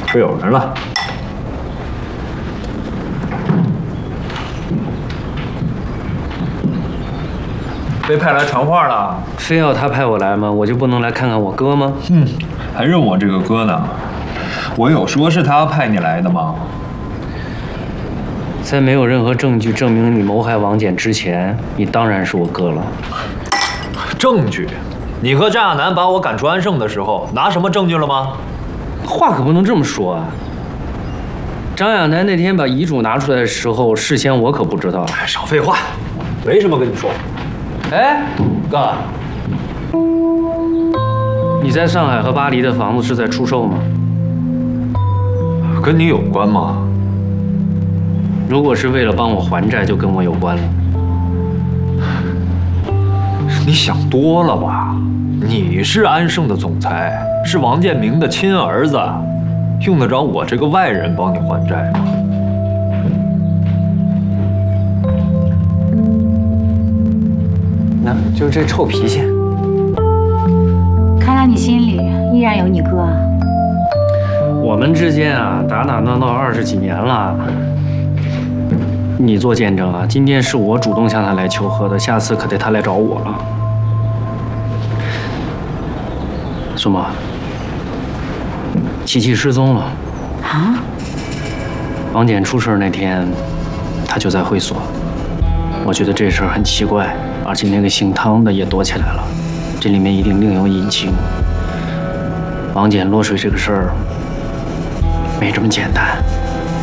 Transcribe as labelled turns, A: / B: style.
A: 是有人了。被派来传话了？
B: 非要他派我来吗？我就不能来看看我哥吗？
A: 还认我这个哥呢？我有说是他派你来的吗？
B: 在没有任何证据证明你谋害王简之前，你当然是我哥了。
A: 证据？你和张亚楠把我赶出安盛的时候，拿什么证据了吗？
B: 话可不能这么说啊！张亚楠那天把遗嘱拿出来的时候，事先我可不知道。
A: 少废话，没什么跟你说。哎，哥，
B: 你在上海和巴黎的房子是在出售吗？
A: 跟你有关吗？
B: 如果是为了帮我还债，就跟我有关了。
A: 你想多了吧？你是安盛的总裁，是王建明的亲儿子，用得着我这个外人帮你还债吗？
B: 那就是这臭脾气。
C: 看来你心里依然有你哥。
B: 我们之间啊，打打闹闹20几年了。你做见证啊，今天是我主动向他来求和的，下次可得他来找我了。苏沫，琪琪失踪了。
C: 啊？
B: 王简出事那天，他就在会所。我觉得这事儿很奇怪，而且那个姓汤的也躲起来了，这里面一定另有隐情。王简落水这个事儿没这么简单。